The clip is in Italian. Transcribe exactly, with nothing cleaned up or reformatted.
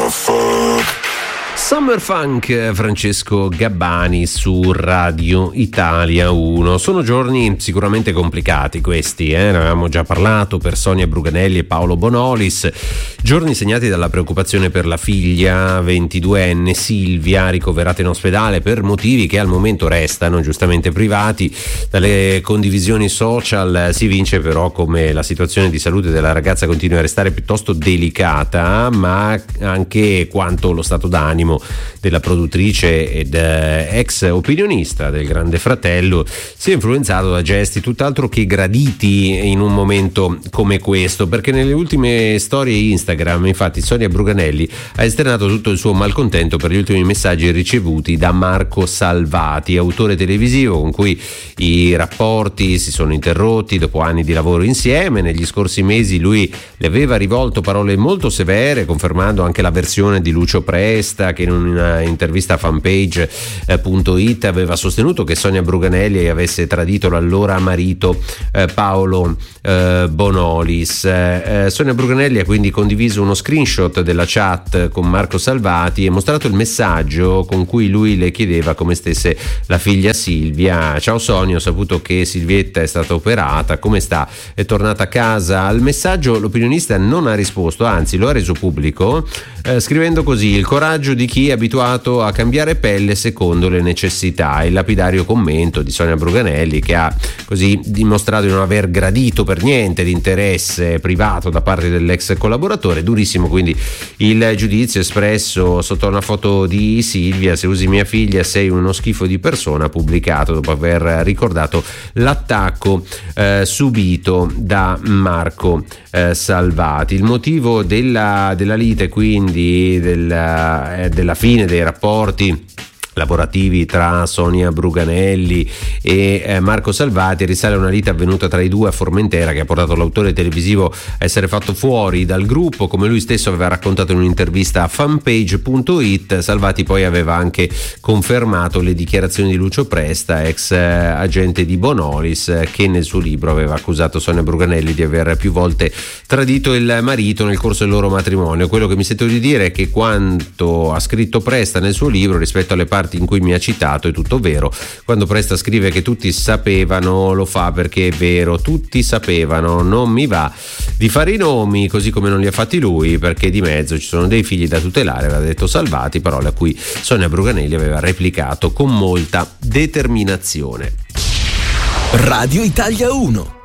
Summer Funk, Francesco Gabbani su Radio Italia uno. Sono giorni sicuramente complicati questi, eh? Ne avevamo già parlato, per Sonia Bruganelli e Paolo Bonolis, giorni segnati dalla preoccupazione per la figlia ventiduenne Silvia, ricoverata in ospedale per motivi che al momento restano giustamente privati. Dalle condivisioni social si evince però come la situazione di salute della ragazza continui a restare piuttosto delicata, ma anche quanto lo stato d'animo della produttrice ed eh, ex opinionista del Grande Fratello si è influenzato da gesti tutt'altro che graditi in un momento come questo, perché nelle ultime storie Instagram infatti Sonia Bruganelli ha esternato tutto il suo malcontento per gli ultimi messaggi ricevuti da Marco Salvati, autore televisivo con cui i rapporti si sono interrotti dopo anni di lavoro insieme. Negli scorsi mesi lui le aveva rivolto parole molto severe, confermando anche la versione di Lucio Presta, che in una intervista a fanpage punto it aveva sostenuto che Sonia Bruganelli avesse tradito l'allora marito eh, Paolo eh, Bonolis. Eh, Sonia Bruganelli ha quindi condiviso uno screenshot della chat con Marco Salvati e mostrato il messaggio con cui lui le chiedeva come stesse la figlia Silvia. Ciao Sonia, ho saputo che Silvietta è stata operata, come sta? È tornata a casa? Al messaggio l'opinionista non ha risposto, anzi lo ha reso pubblico eh, scrivendo così: il coraggio di chi è abituato a cambiare pelle secondo le necessità. Il lapidario commento di Sonia Bruganelli, che ha così dimostrato di non aver gradito per niente l'interesse privato da parte dell'ex collaboratore. Durissimo quindi il giudizio espresso sotto una foto di Silvia: se usi mia figlia sei uno schifo di persona, pubblicato dopo aver ricordato l'attacco eh, subito da Marco eh, Salvati. Il motivo della, della lite quindi della, eh, della fine dei rapporti lavorativi tra Sonia Bruganelli e eh, Marco Salvati risale a una lite avvenuta tra i due a Formentera, che ha portato l'autore televisivo a essere fatto fuori dal gruppo, come lui stesso aveva raccontato in un'intervista a fanpage punto it. Salvati poi aveva anche confermato le dichiarazioni di Lucio Presta, ex eh, agente di Bonolis, eh, che nel suo libro aveva accusato Sonia Bruganelli di aver più volte tradito il marito nel corso del loro matrimonio. Quello che mi sento di dire è che quanto ha scritto Presta nel suo libro rispetto alle parti in cui mi ha citato è tutto vero. Quando Presta scrive che tutti sapevano, lo fa perché è vero, tutti sapevano. Non mi va di fare i nomi, così come non li ha fatti lui, perché di mezzo ci sono dei figli da tutelare, aveva detto Salvati, parole a cui Sonia Bruganelli aveva replicato con molta determinazione. Radio Italia uno.